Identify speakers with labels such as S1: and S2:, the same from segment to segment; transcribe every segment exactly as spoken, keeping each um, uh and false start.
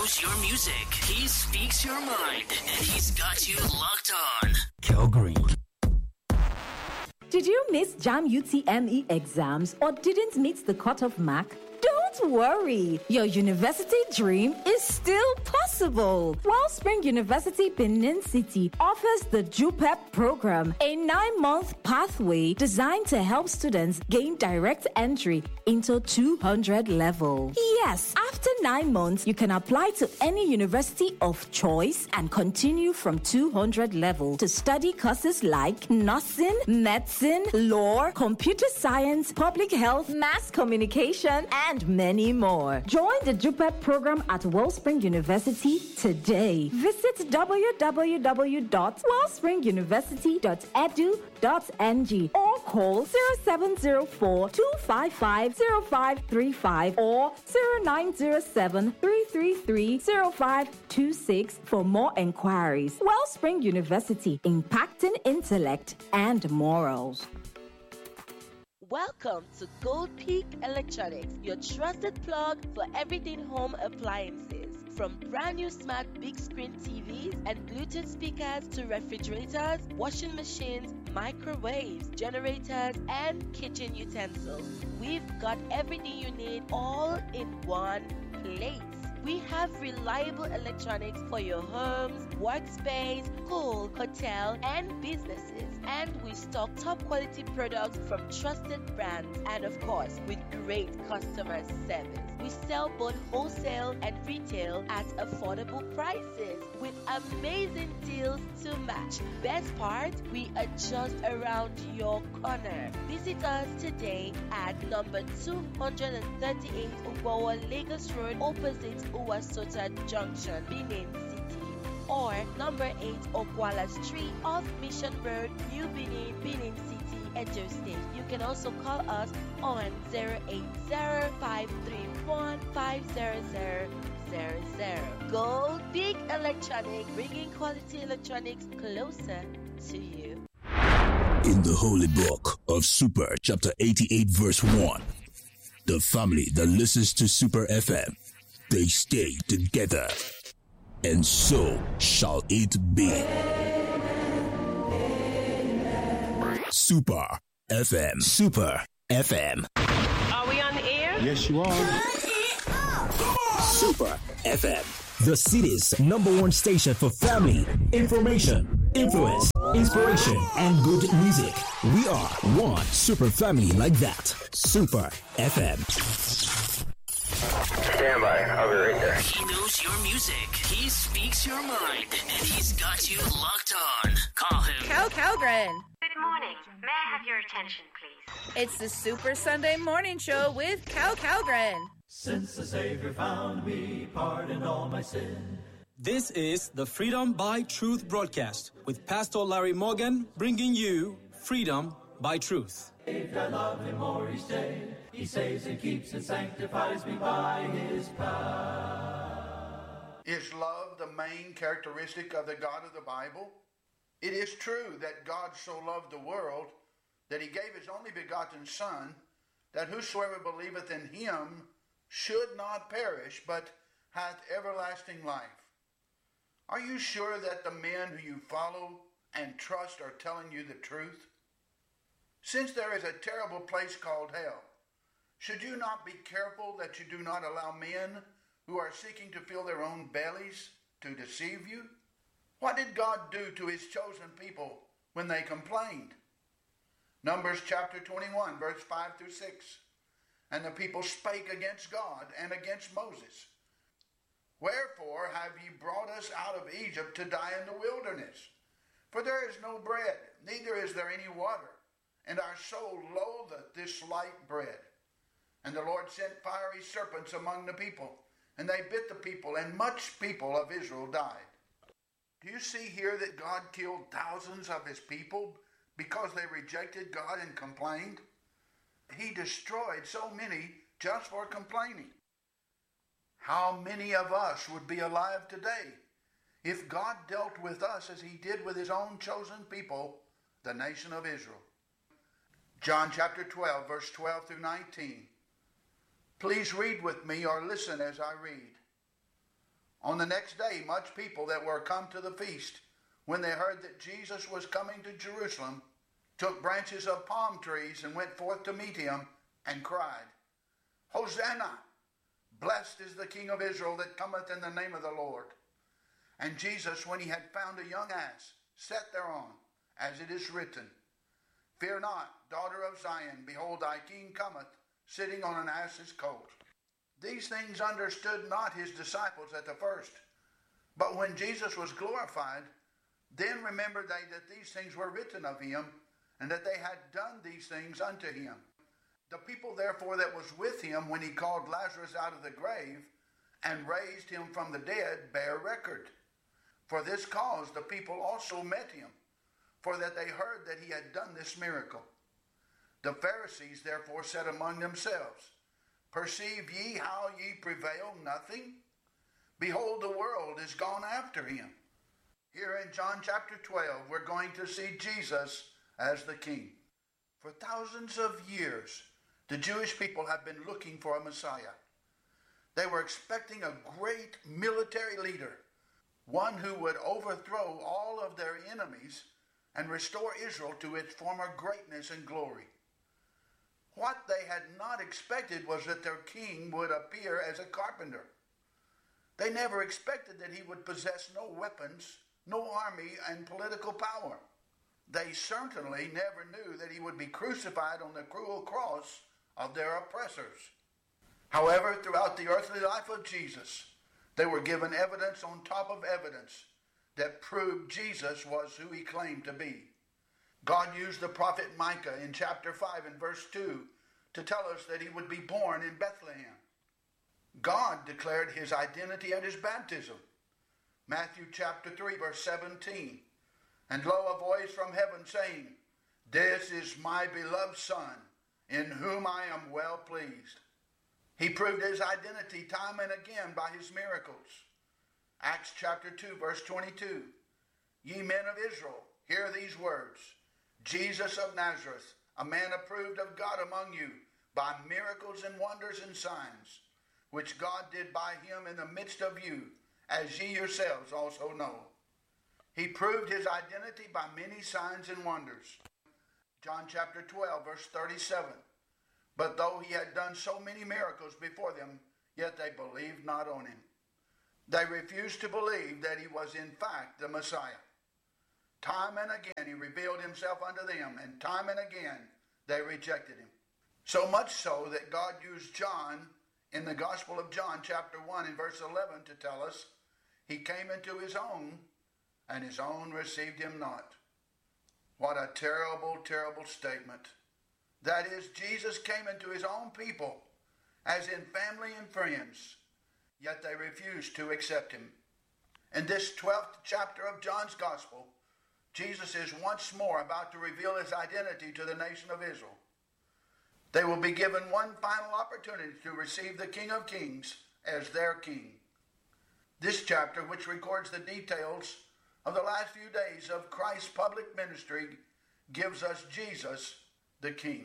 S1: knows your music. He speaks your mind. And he's got you locked on.
S2: Kel Green.
S3: Did you miss JAM U T M E exams or didn't meet the cutoff mark? Don't worry, your university dream is still possible. Wellspring University Benin City offers the JUPEP program, a nine-month pathway designed to help students gain direct entry into two hundred level. Yes, after nine months, you can apply to any university of choice and continue from two hundred level to study courses like nursing, medicine, law, computer science, public health, mass communication, and many more. Join the JUPEP program at Wellspring University today. Visit w w w dot wellspring university dot e d u dot n g or call zero seven zero four, two five five, zero five three five or zero nine zero seven, three three three, zero five two six for more enquiries. Wellspring University, impacting intellect and morals.
S4: Welcome to Gold Peak Electronics, your trusted plug for everything home appliances. From brand new smart big screen T Vs and Bluetooth speakers to refrigerators, washing machines, microwaves, generators, and kitchen utensils. We've got everything you need all in one place. We have reliable electronics for your homes, workspace, school, hotel, and businesses. And we stock top quality products from trusted brands and of course with great customer service. We sell both wholesale and retail at affordable prices with amazing deals to match. Best part, we are just around your corner. Visit us today at number two hundred thirty-eight Ubawa Lagos Road opposite Uwasota Junction, Benin City, or number eight Okwala Street off Mission Road, New Benin, Benin City, Edo State. You can also call us on zero eight zero, five three one, five zero zero zero zero. Gold Big Electronic, bringing quality electronics closer to you.
S2: In the holy book of Super, chapter eighty-eight, verse one, the family that listens to Super F M, they stay together, and so shall it be. Super F M. Super F M.
S5: Are we on the air?
S6: Yes, you are.
S2: Super F M. The city's number one station for family, information, influence, inspiration, and good music. We are one super family like that. Super F M.
S7: Stand by. I'll be right there.
S1: He knows your music. He speaks your mind. And he's got you locked on. Call him.
S8: Cal Calgren.
S9: Good morning. May I have your attention, please?
S8: It's the Super Sunday Morning Show with Cal Calgren.
S10: Since the Savior found me, pardoned all my sin.
S11: This is the Freedom by Truth broadcast with Pastor Larry Morgan, bringing you Freedom by Truth.
S10: If I love him more each day, he saves and keeps and sanctifies me by his power.
S12: Is love the main characteristic of the God of the Bible? It is true that God so loved the world that he gave his only begotten Son, that whosoever believeth in him should not perish, but hath everlasting life. Are you sure that the men who you follow and trust are telling you the truth? Since there is a terrible place called hell, should you not be careful that you do not allow men who are seeking to fill their own bellies to deceive you? What did God do to his chosen people when they complained? Numbers chapter twenty-one, verse five through six. And the people spake against God and against Moses. Wherefore have ye brought us out of Egypt to die in the wilderness? For there is no bread, neither is there any water, and our soul loatheth this light bread. And the Lord sent fiery serpents among the people, and they bit the people, and much people of Israel died. Do you see here that God killed thousands of his people because they rejected God and complained? He destroyed so many just for complaining. How many of us would be alive today if God dealt with us as he did with his own chosen people, the nation of Israel? John chapter twelve, verse twelve through nineteen. Please read with me or listen as I read. On the next day, much people that were come to the feast, when they heard that Jesus was coming to Jerusalem, took branches of palm trees and went forth to meet him and cried, Hosanna! Blessed is the King of Israel that cometh in the name of the Lord. And Jesus, when he had found a young ass, sat thereon, as it is written, Fear not, daughter of Zion, behold, thy king cometh, sitting on an ass's colt. These things understood not his disciples at the first. But when Jesus was glorified, then remembered they that these things were written of him, and that they had done these things unto him. The people therefore that was with him when he called Lazarus out of the grave, and raised him from the dead, bear record. For this cause the people also met him, for that they heard that he had done this miracle. The Pharisees therefore said among themselves, Perceive ye how ye prevail nothing? Behold, the world is gone after him. Here in John chapter twelve, we're going to see Jesus as the King. For thousands of years, the Jewish people have been looking for a Messiah. They were expecting a great military leader, one who would overthrow all of their enemies and restore Israel to its former greatness and glory. What they had not expected was that their king would appear as a carpenter. They never expected that he would possess no weapons, no army, and political power. They certainly never knew that he would be crucified on the cruel cross of their oppressors. However, throughout the earthly life of Jesus, they were given evidence on top of evidence that proved Jesus was who he claimed to be. God used the prophet Micah in chapter five and verse two to tell us that he would be born in Bethlehem. God declared his identity at his baptism. Matthew chapter three verse seventeen. And lo, a voice from heaven saying, This is my beloved Son, in whom I am well pleased. He proved his identity time and again by his miracles. Acts chapter two verse twenty-two. Ye men of Israel, hear these words. Jesus of Nazareth, a man approved of God among you, by miracles and wonders and signs, which God did by him in the midst of you, as ye yourselves also know. He proved his identity by many signs and wonders. John chapter twelve verse thirty-seven. But though he had done so many miracles before them, yet they believed not on him. They refused to believe that he was in fact the Messiah. Time and again he revealed himself unto them, and time and again they rejected him. So much so that God used John in the Gospel of John chapter one and verse eleven to tell us, He came into his own, and his own received him not. What a terrible, terrible statement. That is, Jesus came into his own people, as in family and friends, yet they refused to accept him. In this twelfth chapter of John's Gospel, Jesus is once more about to reveal his identity to the nation of Israel. They will be given one final opportunity to receive the King of Kings as their king. This chapter, which records the details of the last few days of Christ's public ministry, gives us Jesus, the King.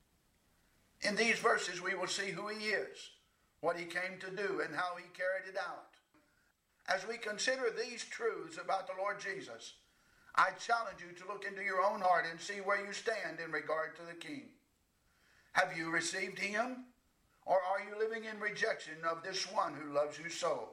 S12: In these verses, we will see who he is, what he came to do, and how he carried it out. As we consider these truths about the Lord Jesus, I challenge you to look into your own heart and see where you stand in regard to the King. Have you received him, or are you living in rejection of this one who loves you so?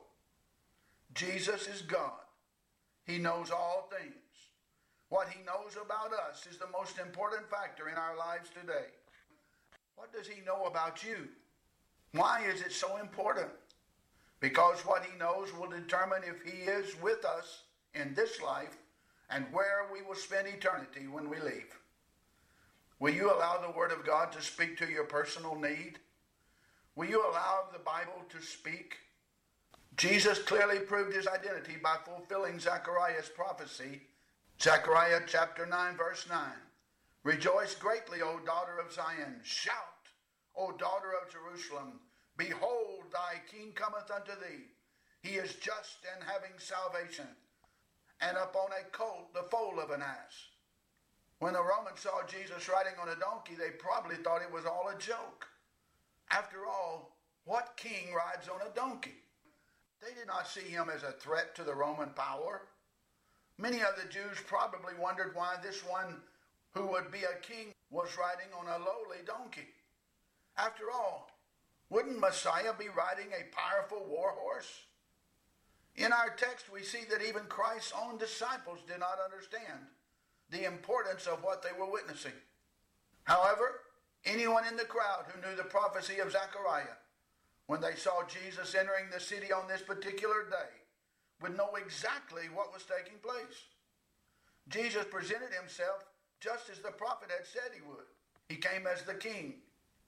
S12: Jesus is God. He knows all things. What he knows about us is the most important factor in our lives today. What does he know about you? Why is it so important? Because what he knows will determine if he is with us in this life and where we will spend eternity when we leave. Will you allow the Word of God to speak to your personal need? Will you allow the Bible to speak? Jesus clearly proved his identity by fulfilling Zechariah's prophecy. Zechariah chapter nine, verse nine. Rejoice greatly, O daughter of Zion. Shout, O daughter of Jerusalem. Behold, thy king cometh unto thee. He is just and having salvation, and upon a colt, the foal of an ass. When the Romans saw Jesus riding on a donkey, they probably thought it was all a joke. After all, what king rides on a donkey? They did not see him as a threat to the Roman power. Many of the Jews probably wondered why this one who would be a king was riding on a lowly donkey. After all, wouldn't Messiah be riding a powerful war horse? In our text, we see that even Christ's own disciples did not understand the importance of what they were witnessing. However, anyone in the crowd who knew the prophecy of Zechariah, when they saw Jesus entering the city on this particular day, would know exactly what was taking place. Jesus presented himself just as the prophet had said he would. He came as the king.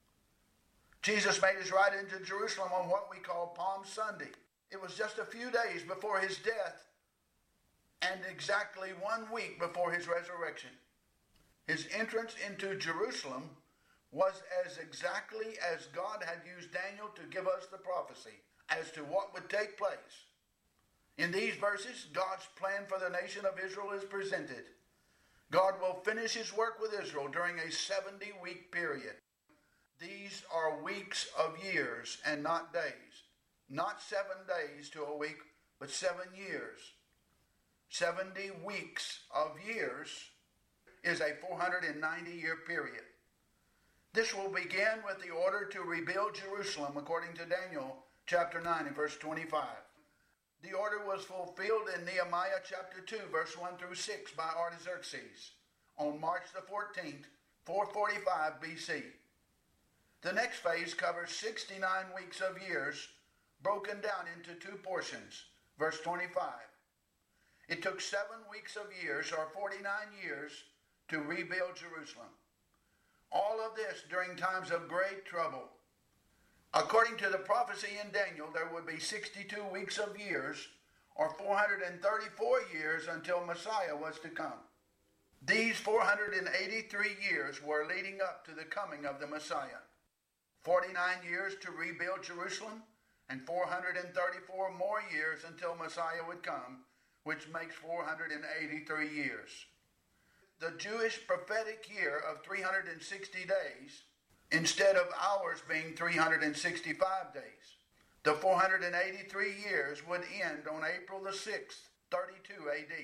S12: Jesus made his ride into Jerusalem on what we call Palm Sunday. It was just a few days before his death and exactly one week before his resurrection. His entrance into Jerusalem was as exactly as God had used Daniel to give us the prophecy as to what would take place. In these verses, God's plan for the nation of Israel is presented. God will finish his work with Israel during a seventy-week period. These are weeks of years and not days. Not seven days to a week, but seven years. seventy weeks of years is a four hundred ninety year period. This will begin with the order to rebuild Jerusalem according to Daniel chapter nine and verse twenty-five. The order was fulfilled in Nehemiah chapter two, verse one through six by Artaxerxes on March the fourteenth, four forty-five B C. The next phase covers sixty-nine weeks of years broken down into two portions, verse twenty-five. It took seven weeks of years, or forty-nine years, to rebuild Jerusalem. All of this during times of great trouble. According to the prophecy in Daniel, there would be sixty-two weeks of years, or four hundred thirty-four years until Messiah was to come. These four hundred eighty-three years were leading up to the coming of the Messiah. forty-nine years to rebuild Jerusalem, and four hundred thirty-four more years until Messiah would come, which makes four hundred eighty-three years. The Jewish prophetic year of three hundred sixty days, instead of ours being three hundred sixty-five days. The four hundred eighty-three years would end on April the sixth, thirty-two A D.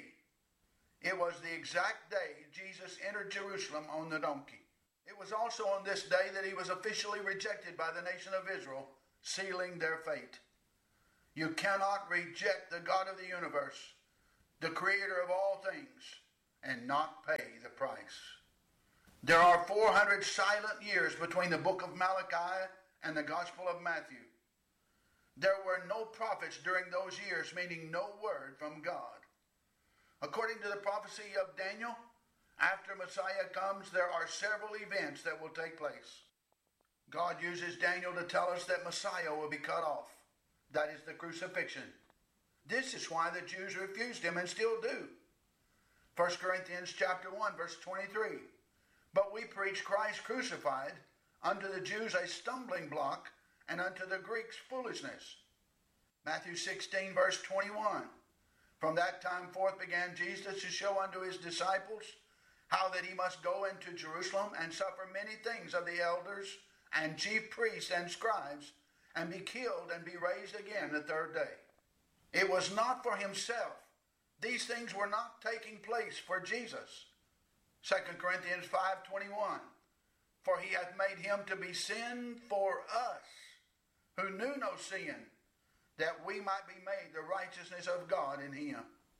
S12: It was the exact day Jesus entered Jerusalem on the donkey. It was also on this day that he was officially rejected by the nation of Israel, sealing their fate. You cannot reject the God of the universe, the creator of all things, and not pay the price. There are four hundred silent years between the book of Malachi and the Gospel of Matthew. There were no prophets during those years, meaning no word from God. According to the prophecy of Daniel, after Messiah comes, there are several events that will take place. God uses Daniel to tell us that Messiah will be cut off. That is the crucifixion. This is why the Jews refused him and still do. First Corinthians chapter one, verse twenty-three. But we preach Christ crucified, unto the Jews a stumbling block, and unto the Greeks foolishness. Matthew sixteen, verse twenty-one. From that time forth began Jesus to show unto his disciples how that he must go into Jerusalem and suffer many things of the elders and chief priests and scribes, and be killed and be raised again the third day. It was not for himself. These things were not taking place for Jesus. Second Corinthians five twenty-one. For he hath made him to be sin for us, who knew no sin, that we might be made the righteousness of God in him.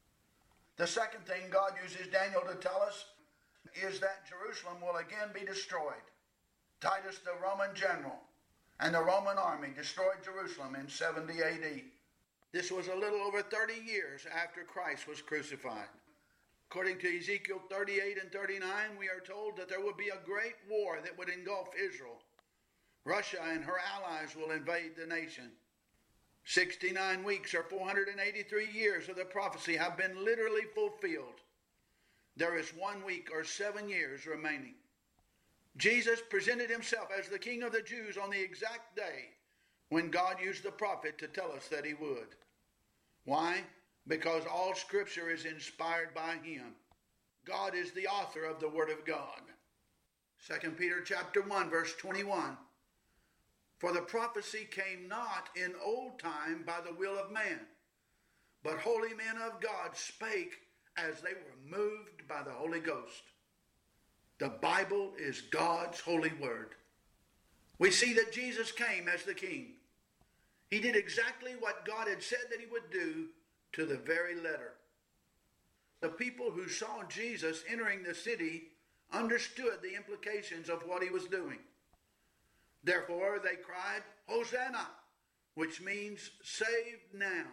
S12: The second thing God uses Daniel to tell us is that Jerusalem will again be destroyed. Titus, the Roman general, and the Roman army destroyed Jerusalem in seventy A D. This was a little over thirty years after Christ was crucified. According to Ezekiel thirty-eight and thirty-nine, we are told that there would be a great war that would engulf Israel. Russia and her allies will invade the nation. sixty-nine weeks or four hundred eighty-three years of the prophecy have been literally fulfilled. There is one week or seven years remaining. Jesus presented himself as the King of the Jews on the exact day when God used the prophet to tell us that he would. Why? Because all Scripture is inspired by him. God is the author of the Word of God. Second Peter chapter one, verse twenty-one. For the prophecy came not in old time by the will of man, but holy men of God spake as they were moved by the Holy Ghost. The Bible is God's holy word. We see that Jesus came as the King. He did exactly what God had said that he would do to the very letter. The people who saw Jesus entering the city understood the implications of what he was doing. Therefore they cried, Hosanna, which means saved now.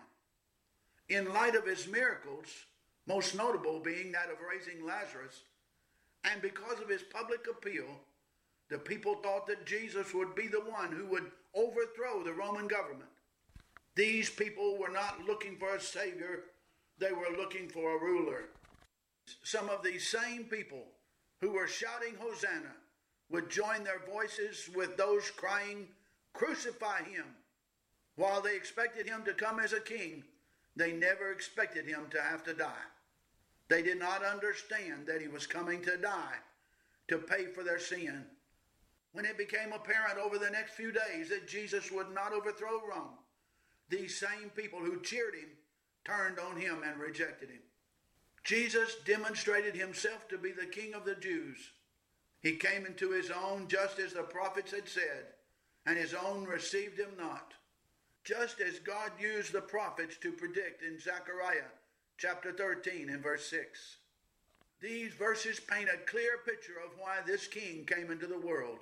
S12: In light of his miracles, most notable being that of raising Lazarus, and because of his public appeal, the people thought that Jesus would be the one who would overthrow the Roman government. These people were not looking for a savior, they were looking for a ruler. Some of these same people who were shouting Hosanna would join their voices with those crying, Crucify him. While they expected him to come as a king, they never expected him to have to die. They did not understand that he was coming to die, to pay for their sin. When it became apparent over the next few days that Jesus would not overthrow Rome, these same people who cheered him turned on him and rejected him. Jesus demonstrated himself to be the King of the Jews. He came into his own just as the prophets had said, and his own received him not. Just as God used the prophets to predict in Zechariah chapter thirteen and verse six. These verses paint a clear picture of why this king came into the world.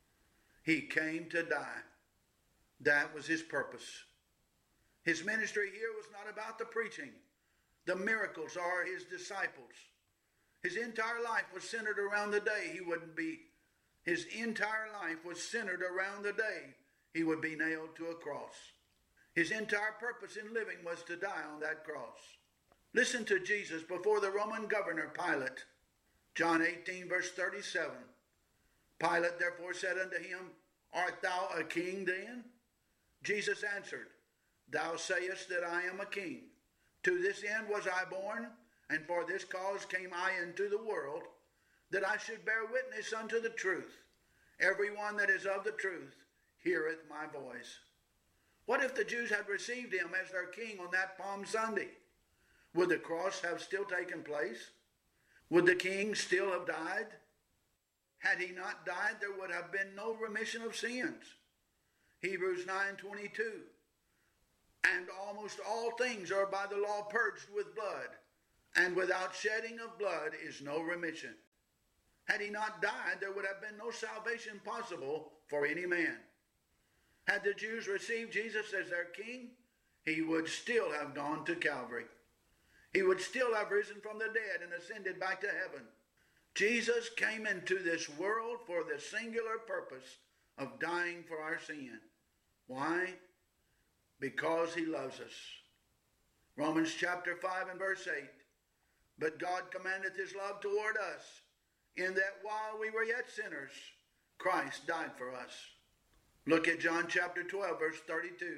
S12: He came to die. That was his purpose. His ministry here was not about the preaching. The miracles are his disciples. His entire life was centered around the day he would be. His entire life was centered around the day he would be nailed to a cross. His entire purpose in living was to die on that cross. Listen to Jesus before the Roman governor Pilate. John eighteen verse thirty-seven. Pilate therefore said unto him, Art thou a king then? Jesus answered, Thou sayest that I am a king. To this end was I born, and for this cause came I into the world, that I should bear witness unto the truth. Every one that is of the truth heareth my voice. What if the Jews had received him as their king on that Palm Sunday? Would the cross have still taken place? Would the king still have died? Had he not died, there would have been no remission of sins. Hebrews nine twenty-two. And almost all things are by the law purged with blood, and without shedding of blood is no remission. Had he not died, there would have been no salvation possible for any man. Had the Jews received Jesus as their king, he would still have gone to Calvary. He would still have risen from the dead and ascended back to heaven. Jesus came into this world for the singular purpose of dying for our sin. Why? Because he loves us. Romans chapter five and verse eight. But God commandeth his love toward us, in that while we were yet sinners, Christ died for us. Look at John chapter twelve, verse thirty-two.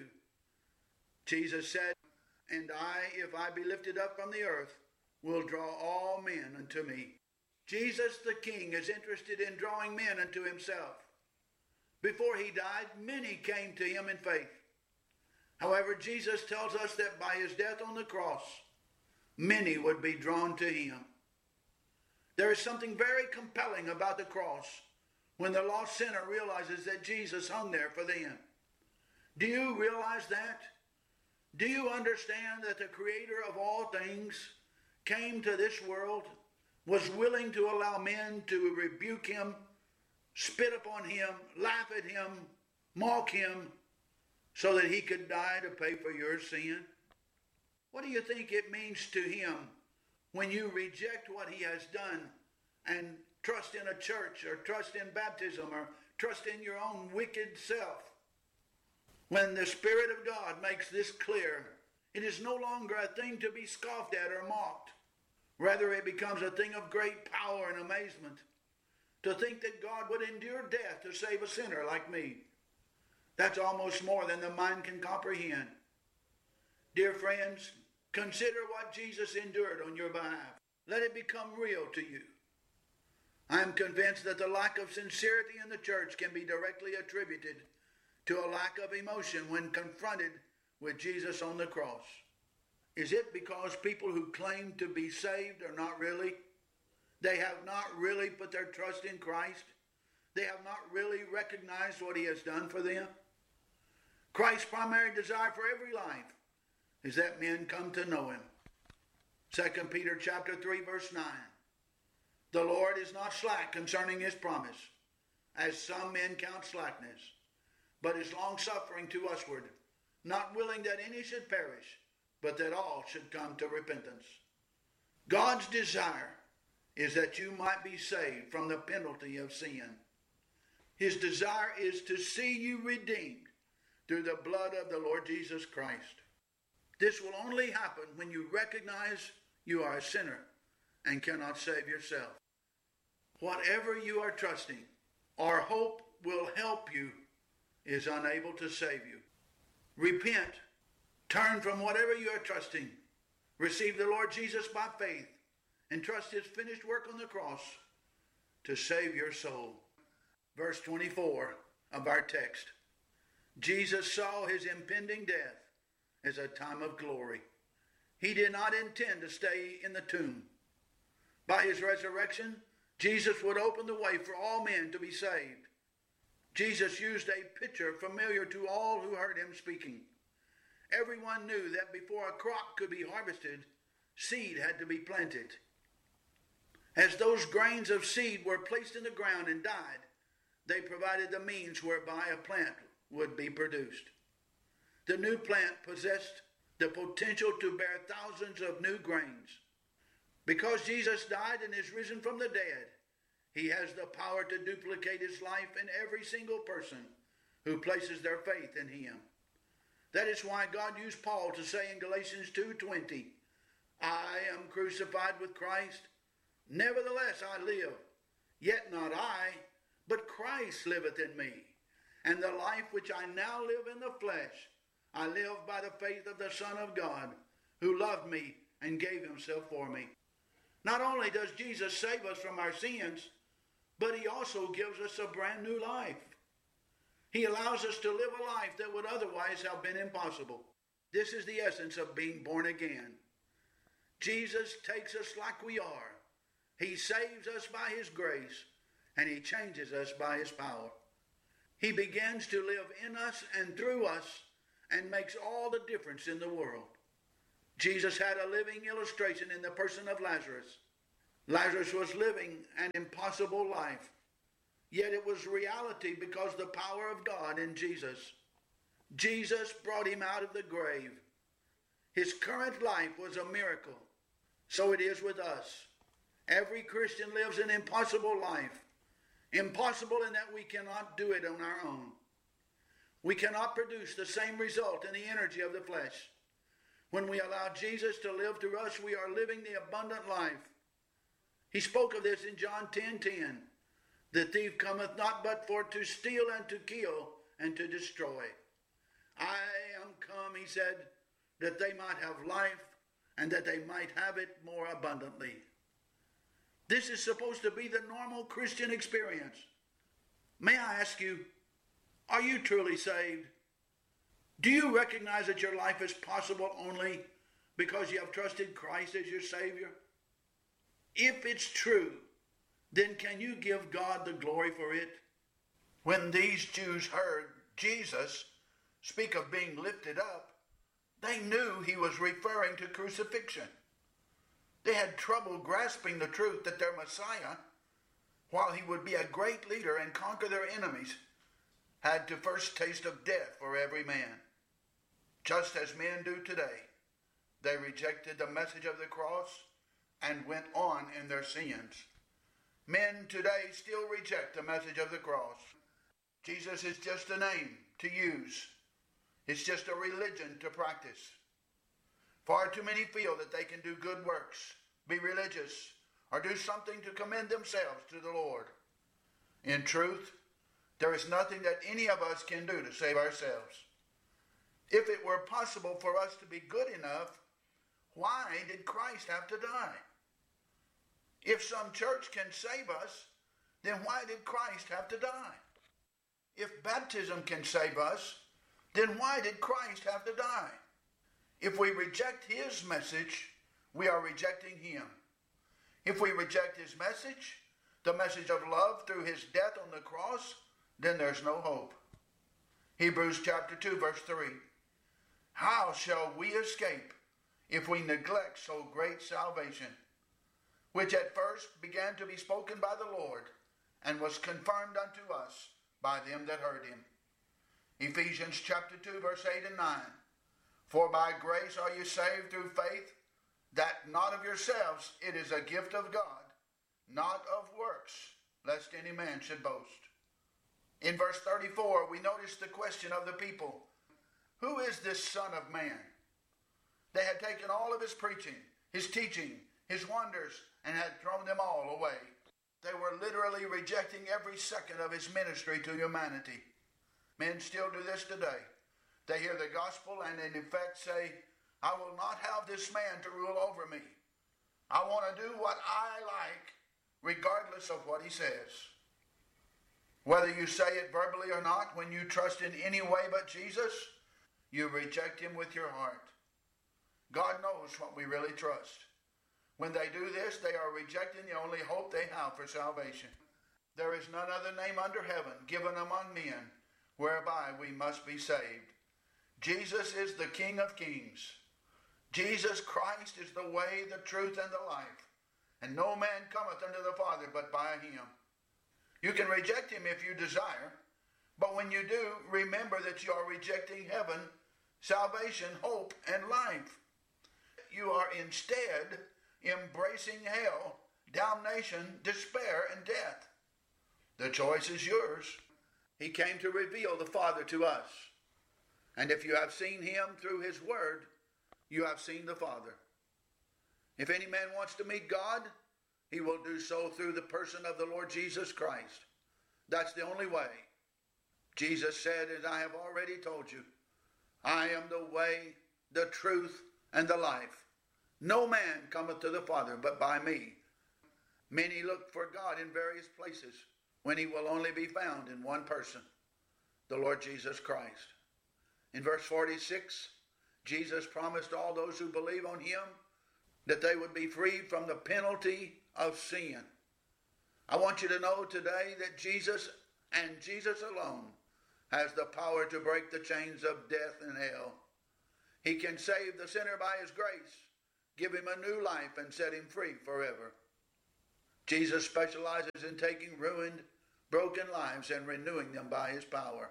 S12: Jesus said, And I, if I be lifted up from the earth, will draw all men unto me. Jesus the King is interested in drawing men unto himself. Before he died, many came to him in faith. However, Jesus tells us that by his death on the cross, many would be drawn to him. There is something very compelling about the cross when the lost sinner realizes that Jesus hung there for them. Do you realize that? Do you understand that the Creator of all things came to this world, was willing to allow men to rebuke him, spit upon him, laugh at him, mock him, so that he could die to pay for your sin? What do you think it means to him when you reject what he has done and trust in a church or trust in baptism or trust in your own wicked self? When the Spirit of God makes this clear, it is no longer a thing to be scoffed at or mocked. Rather, it becomes a thing of great power and amazement to think that God would endure death to save a sinner like me. That's almost more than the mind can comprehend. Dear friends, consider what Jesus endured on your behalf. Let it become real to you. I am convinced that the lack of sincerity in the church can be directly attributed to a lack of emotion when confronted with Jesus on the cross? Is it because people who claim to be saved are not really? They have not really put their trust in Christ? They have not really recognized what he has done for them? Christ's primary desire for every life is that men come to know him. Second Peter chapter three, verse nine. The Lord is not slack concerning his promise, as some men count slackness, but is long-suffering to usward, not willing that any should perish, but that all should come to repentance. God's desire is that you might be saved from the penalty of sin. His desire is to see you redeemed through the blood of the Lord Jesus Christ. This will only happen when you recognize you are a sinner and cannot save yourself. Whatever you are trusting or hope will help you is unable to save you. Repent. Turn from whatever you are trusting. Receive the Lord Jesus by faith and trust his finished work on the cross to save your soul. Verse twenty-four of our text. Jesus saw his impending death as a time of glory. He did not intend to stay in the tomb. By his resurrection, Jesus would open the way for all men to be saved. Jesus used a picture familiar to all who heard him speaking. Everyone knew that before a crop could be harvested, seed had to be planted. As those grains of seed were placed in the ground and died, they provided the means whereby a plant would be produced. The new plant possessed the potential to bear thousands of new grains. Because Jesus died and is risen from the dead, he has the power to duplicate his life in every single person who places their faith in him. That is why God used Paul to say in Galatians two twenty, I am crucified with Christ. Nevertheless I live, yet not I, but Christ liveth in me. And the life which I now live in the flesh, I live by the faith of the Son of God, who loved me and gave himself for me. Not only does Jesus save us from our sins, but he also gives us a brand new life. He allows us to live a life that would otherwise have been impossible. This is the essence of being born again. Jesus takes us like we are. He saves us by his grace, and he changes us by his power. He begins to live in us and through us and makes all the difference in the world. Jesus had a living illustration in the person of Lazarus. Lazarus was living an impossible life, yet it was reality because the power of God in Jesus. Jesus brought him out of the grave. His current life was a miracle. So it is with us. Every Christian lives an impossible life. Impossible in that we cannot do it on our own. We cannot produce the same result in the energy of the flesh. When we allow Jesus to live through us, we are living the abundant life. He spoke of this in John ten ten. The thief cometh not but for to steal and to kill and to destroy. I am come, he said, that they might have life and that they might have it more abundantly. This is supposed to be the normal Christian experience. May I ask you, are you truly saved? Do you recognize that your life is possible only because you have trusted Christ as your Savior? If it's true, then can you give God the glory for it? When these Jews heard Jesus speak of being lifted up, they knew he was referring to crucifixion. They had trouble grasping the truth that their Messiah, while he would be a great leader and conquer their enemies, had to first taste of death for every man. Just as men do today, they rejected the message of the cross and went on in their sins. Men today still reject the message of the cross. Jesus is just a name to use. It's just a religion to practice. Far too many feel that they can do good works, be religious, or do something to commend themselves to the Lord. In truth, there is nothing that any of us can do to save ourselves. If it were possible for us to be good enough, why did Christ have to die? If some church can save us, then why did Christ have to die? If baptism can save us, then why did Christ have to die? If we reject his message, we are rejecting him. If we reject his message, the message of love through his death on the cross, then there's no hope. Hebrews chapter two, verse three. How shall we escape if we neglect so great salvation, which at first began to be spoken by the Lord, and was confirmed unto us by them that heard him? Ephesians chapter two, verse eight and nine. For by grace are you saved through faith, that not of yourselves, it is a gift of God, not of works, lest any man should boast. In verse thirty-four, we notice the question of the people. Who is this Son of Man? They had taken all of his preaching, his teaching, his wonders, and had thrown them all away. They were literally rejecting every second of his ministry to humanity. Men still do this today. They hear the gospel and in effect say, I will not have this man to rule over me. I want to do what I like, regardless of what he says. Whether you say it verbally or not, when you trust in any way but Jesus, you reject him with your heart. God knows what we really trust. When they do this, they are rejecting the only hope they have for salvation. There is none other name under heaven given among men whereby we must be saved. Jesus is the King of kings. Jesus Christ is the way, the truth, and the life. And no man cometh unto the Father but by him. You can reject him if you desire, but when you do, remember that you are rejecting heaven, salvation, hope, and life. You are instead embracing hell, damnation, despair, and death. The choice is yours. He came to reveal the Father to us. And if you have seen him through his word, you have seen the Father. If any man wants to meet God, he will do so through the person of the Lord Jesus Christ. That's the only way. Jesus said, as I have already told you, I am the way, the truth, and the life. No man cometh to the Father but by me. Many look for God in various places when he will only be found in one person, the Lord Jesus Christ. In verse forty-six, Jesus promised all those who believe on him that they would be freed from the penalty of sin. I want you to know today that Jesus and Jesus alone has the power to break the chains of death and hell. He can save the sinner by his grace, give him a new life, and set him free forever. Jesus specializes in taking ruined, broken lives and renewing them by his power.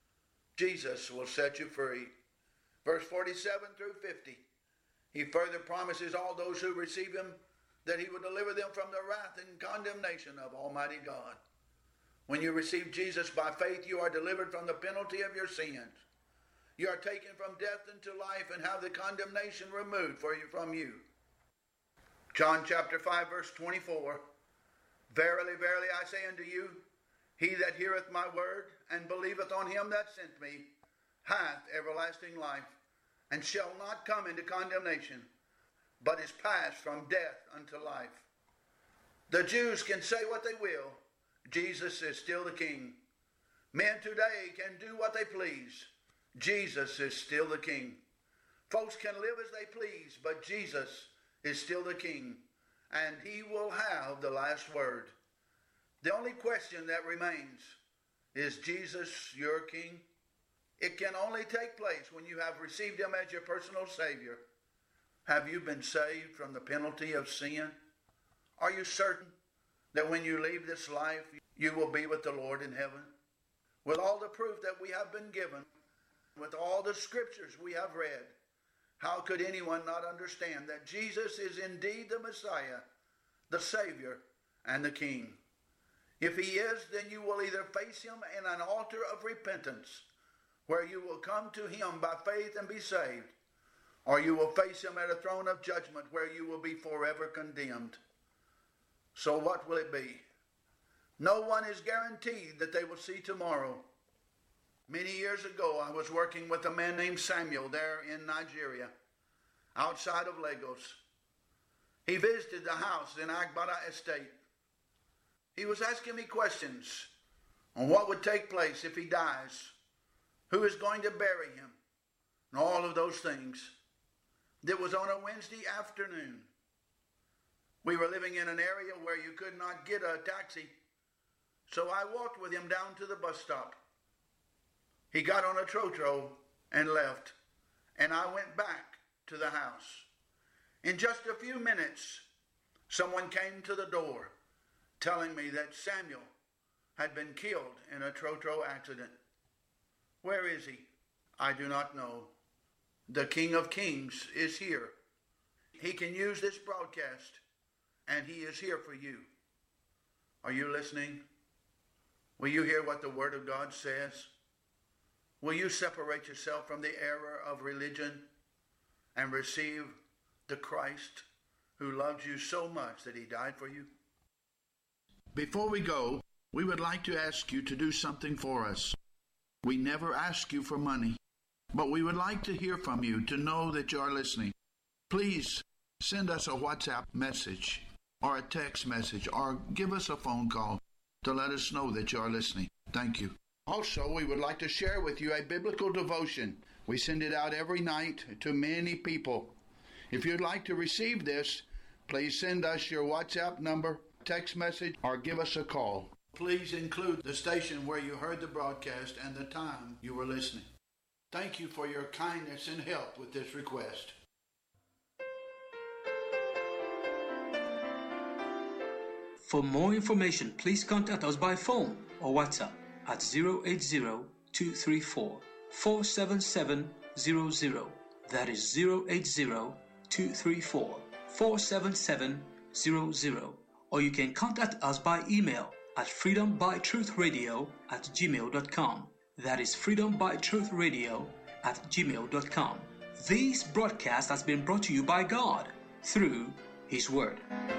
S12: Jesus will set you free. Verse forty-seven through fifty. He further promises all those who receive him that he will deliver them from the wrath and condemnation of Almighty God. When you receive Jesus by faith, you are delivered from the penalty of your sins. You are taken from death into life and have the condemnation removed for you from you. John chapter five, verse twenty-four. Verily, verily, I say unto you, he that heareth my word and believeth on him that sent me hath everlasting life, and shall not come into condemnation, but is passed from death unto life. The Jews can say what they will. Jesus is still the King. Men today can do what they please. Jesus is still the King. Folks can live as they please, but Jesus is still the King, and he will have the last word. The only question that remains, is Jesus your King? It can only take place when you have received him as your personal Savior. Have you been saved from the penalty of sin? Are you certain that when you leave this life, you will be with the Lord in heaven? With all the proof that we have been given, with all the scriptures we have read, how could anyone not understand that Jesus is indeed the Messiah, the Savior, and the King? If he is, then you will either face him in an altar of repentance, where you will come to him by faith and be saved, or you will face him at a throne of judgment where you will be forever condemned. So what will it be? No one is guaranteed that they will see tomorrow. Many years ago, I was working with a man named Samuel there in Nigeria, outside of Lagos. He visited the house in Agbada Estate. He was asking me questions. on what would take place if he dies, who is going to bury him, and all of those things. It was on a Wednesday afternoon. We were living in an area where you could not get a taxi, so I walked with him down to the bus stop. He got on a trotro and left, and I went back to the house. In just a few minutes, someone came to the door telling me that Samuel had been killed in a trotro accident. Where is he? I do not know. The King of Kings is here. He can use this broadcast, and he is here for you. Are you listening? Will you hear what the Word of God says? Will you separate yourself from the error of religion and receive the Christ who loves you so much that he died for you? Before we go, we would like to ask you to do something for us. We never ask you for money, but we would like to hear from you to know that you are listening. Please send us a WhatsApp message or a text message or give us a phone call to let us know that you are listening. Thank you. Also, we would like to share with you a biblical devotion. We send it out every night to many people. If you'd like to receive this, please send us your WhatsApp number, text message, or give us a call. Please include the station where you heard the broadcast and the time you were listening. Thank you for your kindness and help with this request.
S11: For more information, please contact us by phone or WhatsApp at zero eight zero, two three four, four seven seven zero zero. That is zero eight zero, two three four, four seven seven zero zero. Or you can contact us by email at freedombytruthradio at gmail dot com. That is freedombytruthradio at gmail dot com. This broadcast has been brought to you by God through His Word.